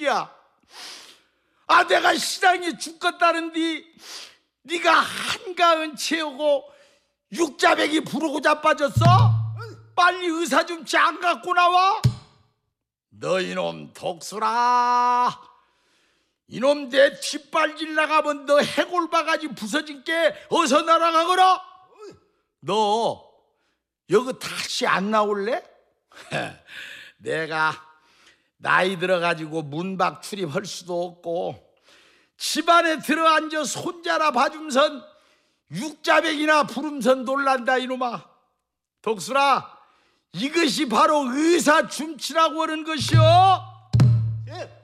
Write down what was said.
말이야. 아, 내가 시장에 죽겠다는데 네가 한가은 채우고 육자백이 부르고 자빠졌어? 빨리 의사 좀 장 갖고 나와. 너 이놈 독수라, 이놈 내 뒷발질 나가면 너 해골바가지 부서진 게 어서 날아가거라. 너 여기 다시 안 나올래? 내가 나이 들어가지고 문밖 출입할 수도 없고 집안에 들어앉아 손자라 봐줌선 육자백이나 부름선 놀란다 이놈아. 독수라, 이것이 바로 의사 줌치라고 하는 것이오. 예.